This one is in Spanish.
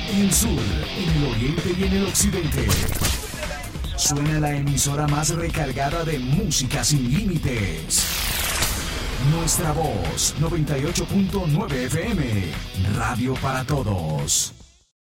en el sur, en el oriente y en el occidente. Suena la emisora más recargada de música sin límites. Nuestra voz, 98.9 FM, radio para todos.